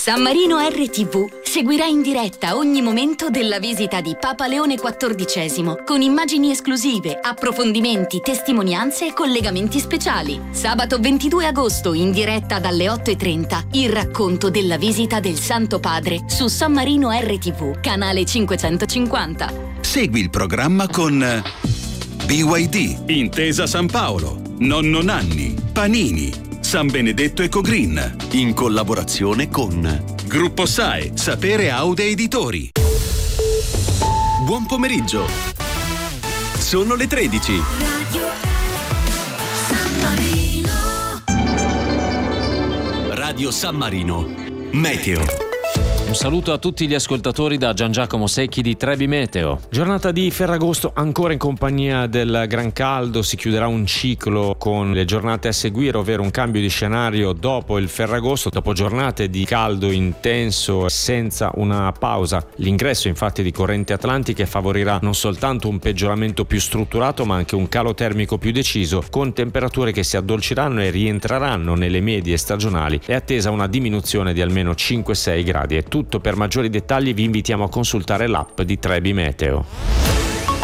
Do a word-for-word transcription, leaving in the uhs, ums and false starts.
San Marino R T V seguirà in diretta ogni momento della visita di Papa Leone quattordicesimo con immagini esclusive, approfondimenti, testimonianze e collegamenti speciali. Sabato ventidue agosto in diretta dalle otto e trenta il racconto della visita del Santo Padre su San Marino R T V, canale cinquecentocinquanta. Segui il programma con B Y D, Intesa San Paolo, Nonno Nanni, Panini, San Benedetto Ecogreen, in collaborazione con Gruppo S A E, Sapere Aude Editori. Buon pomeriggio. Sono le tredici. Radio San Marino. Radio San Marino. Meteo. Un saluto a tutti gli ascoltatori da Gian Giacomo Secchi di Trebi Meteo. Giornata di Ferragosto ancora in compagnia del gran caldo, si chiuderà un ciclo con le giornate a seguire, ovvero un cambio di scenario dopo il Ferragosto, dopo giornate di caldo intenso senza una pausa. L'ingresso infatti di correnti atlantiche favorirà non soltanto un peggioramento più strutturato ma anche un calo termico più deciso, con temperature che si addolciranno e rientreranno nelle medie stagionali. È attesa una diminuzione di almeno cinque sei gradi. È tutto. Per maggiori dettagli vi invitiamo a consultare l'app di Trebi Meteo.